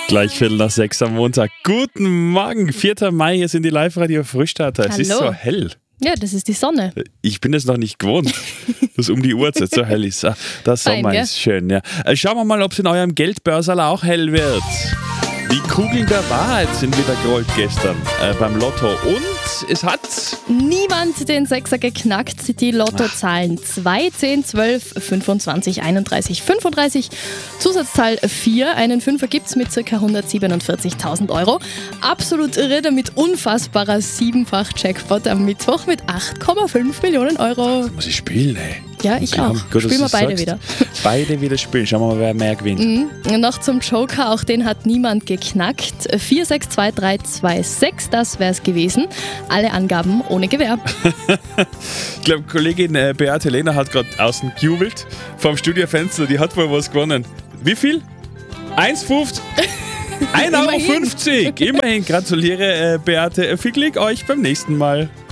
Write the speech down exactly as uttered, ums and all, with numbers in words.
Gleich Viertel nach sechs am Montag. Guten Morgen, vierter Mai, hier sind die Live-Radio-Frühstarter. Es ist so hell. Ja, das ist die Sonne. Ich bin es noch nicht gewohnt, dass um die Uhrzeit so hell ist. Der Sommer Fein, ist schön, ja. Schauen wir mal, ob es in eurem Geldbörsal auch hell wird. Die Kugeln der Wahrheit sind wieder gerollt gestern äh, beim Lotto. Und es hat niemand den Sechser geknackt. Die Lottozahlen zwei, zehn, zwölf, fünfundzwanzig, einunddreißig, fünfunddreißig. Zusatzzahl vier. Einen Fünfer gibt es mit ca. hundertsiebenundvierzigtausend Euro. Absolut irre, damit unfassbarer Siebenfach-Jackpot am Mittwoch mit acht Komma fünf Millionen Euro. Das muss ich spielen, ey. Ja, ich Okay, auch. gut, Spielen wir dass beide du's wieder. sagst. Beide wieder spielen. Schauen wir mal, wer mehr gewinnt. Mhm. Noch zum Joker, auch den hat niemand geknackt. vier sechs zwei drei zwei sechs, das wäre es gewesen. Alle Angaben ohne Gewähr. Ich glaube, Kollegin äh, Beate Lehner hat gerade außen gejubelt vom Studiofenster. Die hat wohl was gewonnen. Wie viel? eins Komma fünfzig? ein Euro fünfzig. Immerhin gratuliere, äh, Beate. Viel Glück euch beim nächsten Mal.